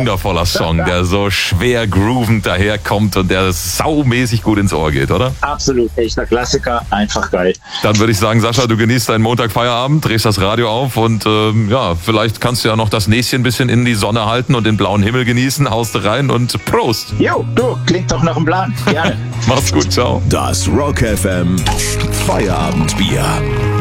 wundervoller Song, der so schwer groovend daherkommt und der saumäßig gut ins Ohr geht, oder? Absolut, echter Klassiker, einfach geil. Dann würde ich sagen, Sascha, du genießt deinen Montagfeierabend, drehst das Radio auf und vielleicht kannst du ja noch das Näschen ein bisschen in die Sonne halten und den blauen Himmel genießen, haust rein und Prost! Jo, du, klingt doch nach einem Plan. Gerne. Mach's gut, ciao. Das Rock FM Feierabendbier.